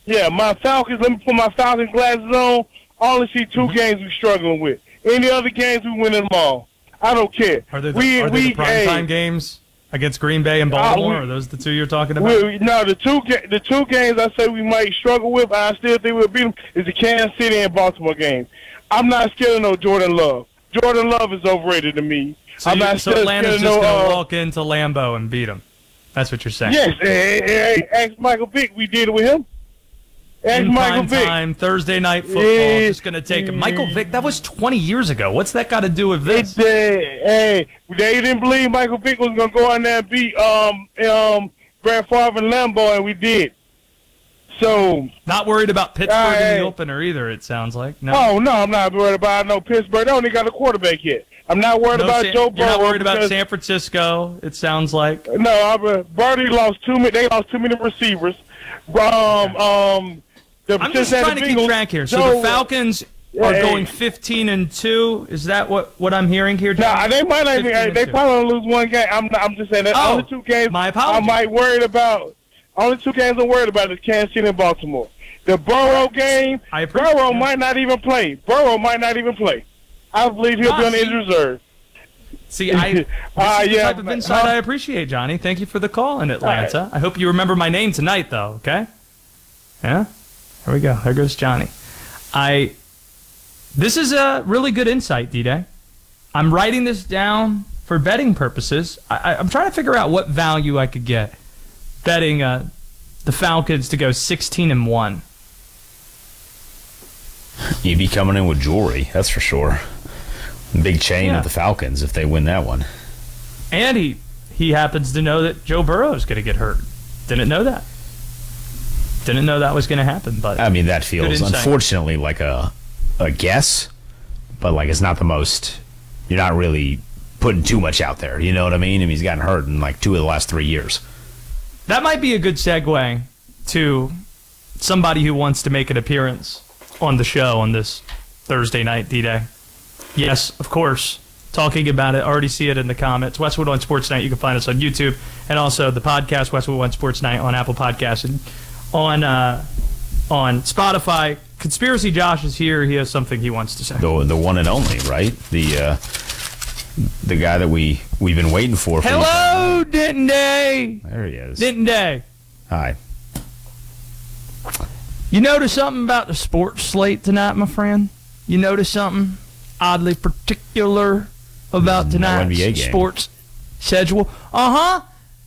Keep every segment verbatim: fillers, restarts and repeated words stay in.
Yeah, my Falcons, let me put my Falcon glasses on. I only see two mm-hmm. games we're struggling with. Any other games, we win them all. I don't care. Are they the, we, are they we, the primetime hey, games against Green Bay and Baltimore? Uh, we, are those the two you're talking about? We, no, the two the two games I say we might struggle with, I still think we'll beat them, is the Kansas City and Baltimore game. I'm not scared of no Jordan Love. Jordan Love is overrated to me. So, I'm you, not so Atlanta's just no, going to uh, walk into Lambeau and beat them. That's what you're saying. Yes. Hey, hey, hey, ask Michael Vick. We did it with him. Ask In Michael prime Vick. time, Thursday night football. Yeah. Just going to take him. Michael Vick, that was twenty years ago. What's that got to do with this? It, uh, hey, they didn't believe Michael Vick was going to go in there and beat um, um, Brett Favre and Lambeau, and we did. So not worried about Pittsburgh uh, in the hey. opener either, it sounds like. No. Oh, no, I'm not worried about no Pittsburgh. They only got a quarterback yet. I'm not worried no, about San, Joe Burrow. You're not worried about San Francisco, it sounds like. No, I, Birdie lost too many. They lost too many receivers. Um, um, the I'm just trying to Bengals, keep track here. So Joe, the Falcons are hey. going fifteen and two. Is that what, what I'm hearing here, John? Nah, they might not even. They probably lose one game. I'm not, I'm just saying that oh, only two games. My apologies. I might worried about. Only two games I'm worried about is Kansas City and Baltimore. The Burrow game, Burrow that. might not even play. Burrow might not even play. I believe he'll ah, be on the injured reserve. See, I this uh, is the yeah, type of insight huh? I appreciate, Johnny. Thank you for the call in Atlanta. Right. I hope you remember my name tonight, though, okay? Yeah? There we go. There goes Johnny. I. This is a really good insight, D-Day. I'm writing this down for betting purposes. I, I, I'm trying to figure out what value I could get betting uh, the Falcons to go sixteen and one. You'd be coming in with jewelry, that's for sure. Big chain yeah. of the Falcons if they win that one. And he he happens to know that Joe Burrow is going to get hurt. Didn't know that. Didn't know that was going to happen. But I mean, that feels unfortunately like a a guess, but like it's not the most. You're not really putting too much out there. You know what I mean? I mean, he's gotten hurt in like two of the last three years. That might be a good segue to somebody who wants to make an appearance on the show on this Thursday night, D-Day. Yes, of course. Talking about it. Already see it in the comments. Westwood One Sports Night. You can find us on YouTube. And also the podcast, Westwood One Sports Night, on Apple Podcasts. And on, uh, on Spotify. Conspiracy Josh is here. He has something he wants to say. The, the one and only, right? The uh, the guy that we, we've been waiting for. for Hello, Denton Day. There he is. Denton Day. Hi. You notice something about the sports slate tonight, my friend? You notice something oddly particular about tonight's no sports schedule? Uh-huh.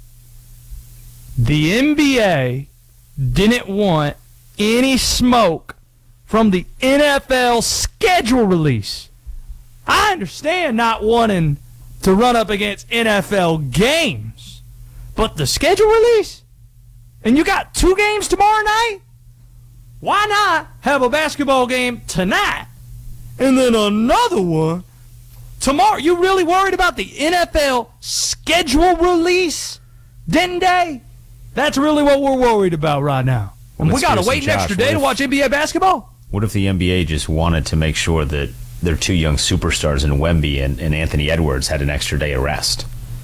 The N B A didn't want any smoke from the N F L schedule release. I understand not wanting to run up against N F L games, but the schedule release? And you got two games tomorrow night? Why not have a basketball game tonight and then another one tomorrow? You really worried about the N F L schedule release, Denton Day? That's really what we're worried about right now. And we got to wait an extra day to watch N B A basketball? What if the N B A just wanted to make sure that their two young superstars in Wemby and, and Anthony Edwards had an extra day of rest?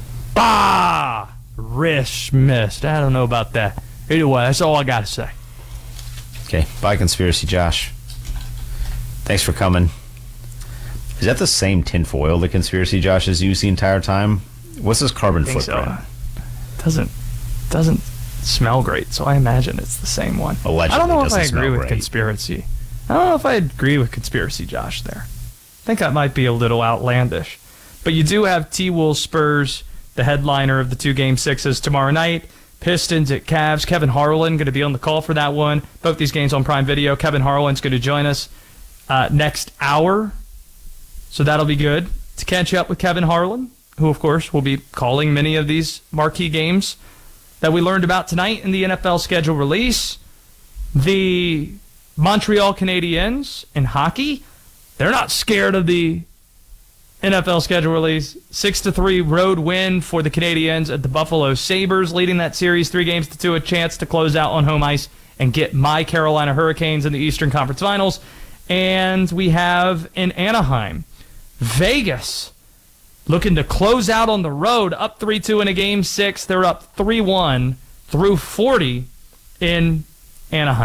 Bah! Wrist missed. I don't know about that. Either way, that's all I got to say. Okay, bye, Conspiracy Josh. Thanks for coming. Is that the same tinfoil that Conspiracy Josh has used the entire time? What's his carbon I think footprint? So. Doesn't doesn't smell great, so I imagine it's the same one. Allegedly, I don't know if I doesn't agree smell with great. Conspiracy. I don't know if I agree with Conspiracy Josh there. I think that might be a little outlandish. But you do have T-Wolves Spurs, the headliner of the two game sixes tomorrow night. Pistons at Cavs. Kevin Harlan going to be on the call for that one. Both these games on Prime Video. Kevin Harlan's going to join us uh, next hour. So that'll be good to catch up with Kevin Harlan, who, of course, will be calling many of these marquee games that we learned about tonight in the N F L schedule release. The Montreal Canadiens in hockey, they're not scared of the N F L schedule release. six to three road win for the Canadiens at the Buffalo Sabres, leading that series three games to two, a chance to close out on home ice and get my Carolina Hurricanes in the Eastern Conference Finals. And we have in Anaheim, Vegas, looking to close out on the road, up three two in a game six. They're up three one through forty in Anaheim.